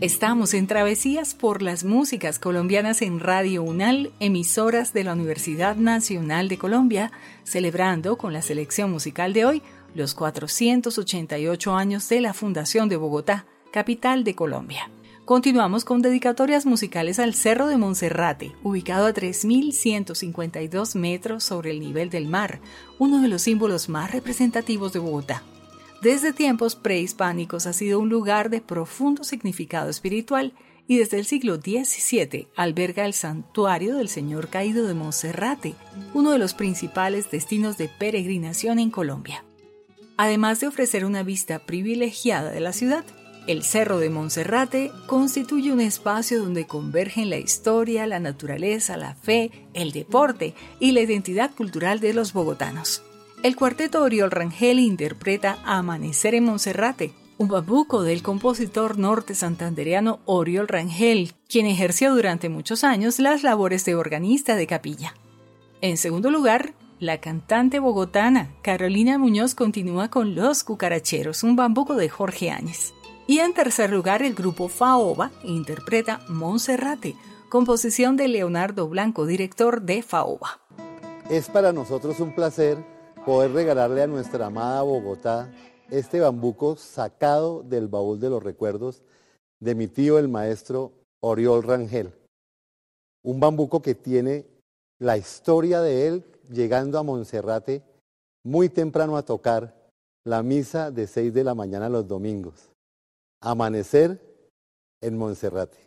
Estamos en Travesías por las Músicas Colombianas en Radio UNAL, emisoras de la Universidad Nacional de Colombia, celebrando con la selección musical de hoy los 488 años de la Fundación de Bogotá, capital de Colombia. Continuamos con dedicatorias musicales al Cerro de Monserrate, ubicado a 3.152 metros sobre el nivel del mar, uno de los símbolos más representativos de Bogotá. Desde tiempos prehispánicos ha sido un lugar de profundo significado espiritual y desde el siglo XVII alberga el santuario del Señor Caído de Monserrate, uno de los principales destinos de peregrinación en Colombia. Además de ofrecer una vista privilegiada de la ciudad, el Cerro de Monserrate constituye un espacio donde convergen la historia, la naturaleza, la fe, el deporte y la identidad cultural de los bogotanos. El cuarteto Oriol Rangel interpreta Amanecer en Monserrate, un bambuco del compositor norte santandereano Oriol Rangel, quien ejerció durante muchos años las labores de organista de capilla. En segundo lugar, la cantante bogotana Carolina Muñoz continúa con Los Cucaracheros, un bambuco de Jorge Áñez. Y en tercer lugar, el grupo Faoba interpreta Monserrate, composición de Leonardo Blanco, director de Faoba. Es para nosotros un placer poder regalarle a nuestra amada Bogotá este bambuco sacado del baúl de los recuerdos de mi tío el maestro Oriol Rangel. Un bambuco que tiene la historia de él llegando a Monserrate muy temprano a tocar la misa de 6 de la mañana los domingos. Amanecer en Monserrate.